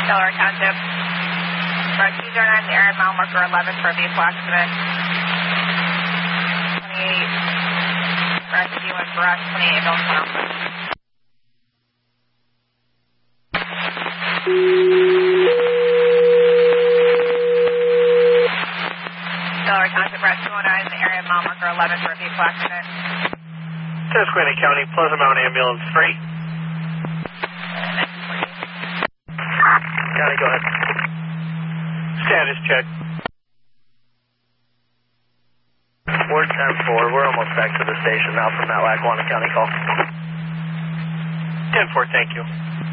Delaware Township. Route 209 to area mile marker 11 for a vehicle accident. 28, rescue and garage 28, don't come. Delaware Township, Route 209 to area mile marker 11 for a vehicle accident. Susquehanna County, Pleasant Mountain Ambulance 3. County, go ahead. Status check. Ward 10-4, we're almost back to the station now from that Lackawanna County call. 10-4, thank you.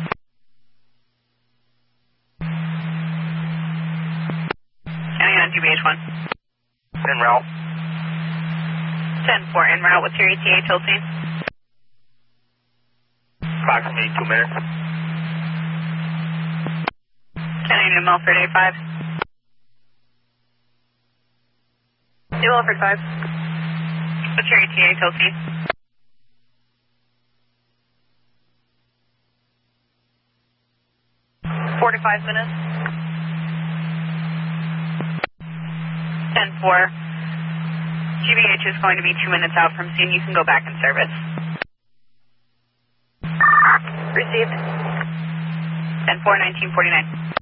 County on GBH1. En route. 10-4, en route. What's your ETA till scene? Approximately 2 minutes. County to Milford A5. New Milford 5. What's your ETA till scene? Four to 5 minutes. 10-4. GBH is going to be 2 minutes out from scene. You can go back in service. Received. 10-4, 1949.